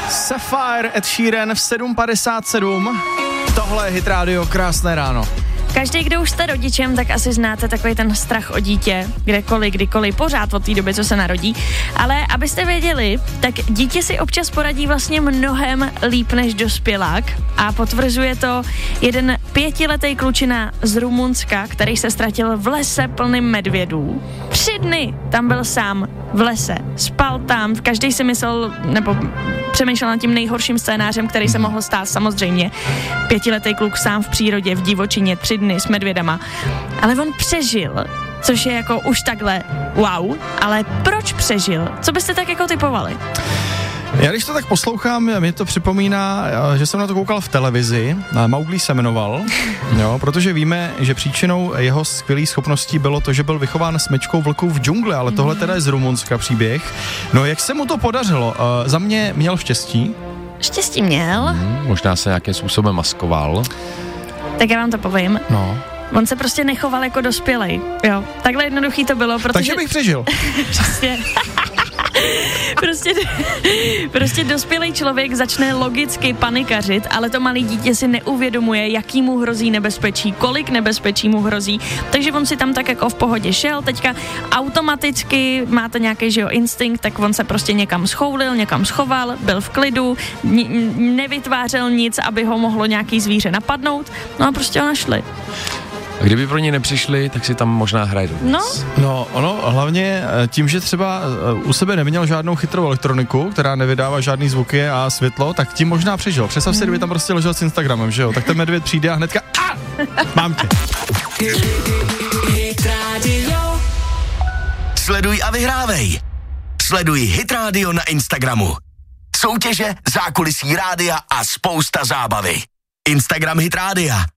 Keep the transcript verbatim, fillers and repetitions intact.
Sapphire, Ed Sheeran v sedm padesát sedm. Tohle je Hit Radio, krásné ráno. Každý, kdo už jste rodičem, tak asi znáte takový ten strach o dítě, kdekoliv, kdykoliv, pořád od té doby, co se narodí. Ale abyste věděli, tak dítě si občas poradí vlastně mnohem líp než dospělák a potvrzuje to jeden pětiletý klučina z Rumunska, který se ztratil v lese plným medvědů. Tři dny tam byl sám v lese, spal tam, každý si myslel, nebo přemýšlel nad tím nejhorším scénářem, který se mohl stát, samozřejmě. Pětiletý kluk sám v přírodě, v divočině, tři dny s medvědama. Ale on přežil, což je jako už takhle wow, ale proč přežil? Co byste tak jako typovali? Já když to tak poslouchám, mě to připomíná, že jsem na to koukal v televizi, Mowgli se jmenoval, jo, protože víme, že příčinou jeho skvělých schopností bylo to, že byl vychován smečkou vlků v džungli, ale tohle teda je z Rumunska příběh. No jak se mu to podařilo? Uh, za mě měl štěstí. Štěstí měl. Hmm, možná se nějakým způsobem maskoval. Tak já vám to povím. No. On se prostě nechoval jako dospělej, jo. Takhle jednoduchý to bylo, protože... Takže bych přežil. Přesně. prostě, prostě dospělý člověk začne logicky panikařit, ale to malé dítě si neuvědomuje, jaký mu hrozí nebezpečí, kolik nebezpečí mu hrozí, takže on si tam tak jako v pohodě šel, teďka automaticky máte nějaký, že jo, instinkt, tak on se prostě někam schoulil, někam schoval, byl v klidu, n- nevytvářel nic, aby ho mohlo nějaký zvíře napadnout, no a prostě ho našli. A kdyby pro ně nepřišli, tak si tam možná hraje dovnitř. No. No, ono hlavně tím, že třeba u sebe neměl žádnou chytrou elektroniku, která nevydává žádný zvuky a světlo, tak tím možná přežil. Představ si, kdyby tam prostě ležel s Instagramem, že jo? Tak ten medvěd přijde a hnedka a mám tě. Sleduj a vyhrávej. Sleduj Hit Radio na Instagramu. Soutěže, zákulisí rádia a spousta zábavy. Instagram Hit Rádia.